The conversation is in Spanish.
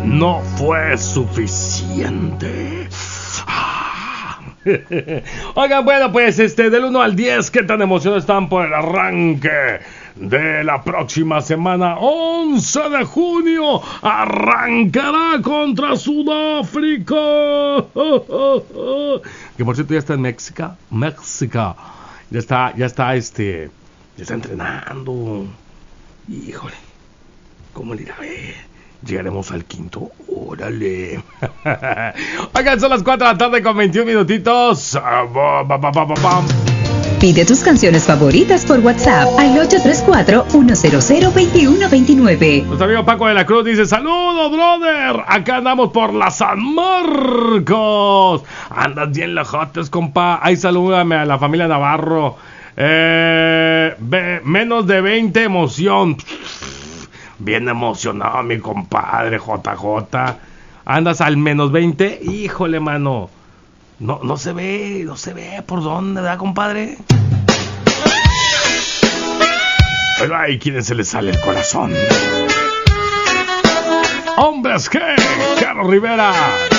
no fue suficiente. Oigan, bueno, pues del 1 al 10, ¿qué tan emocionados están por el arranque de la próxima semana? 11 de junio arrancará contra Sudáfrica. Que por cierto ya está en México. Ya está entrenando. Híjole, ¿cómo le irá a ver? Llegaremos al quinto. Órale. Oigan, son las 4 de la tarde con 21 minutitos. Pide tus canciones favoritas por WhatsApp al 834-100-2129. Nuestro amigo Paco de la Cruz dice: saludos, brother. Acá andamos por la San Marcos. Andas bien lejotes, compa. Ahí salúdame a la familia Navarro. Menos de 20 emoción. Bien emocionado mi compadre JJ. Andas al menos 20. Híjole, mano. No se ve por dónde, ¿verdad, compadre? Pero hay quienes se les sale el corazón. Hombres, ¿qué? Carlos Rivera.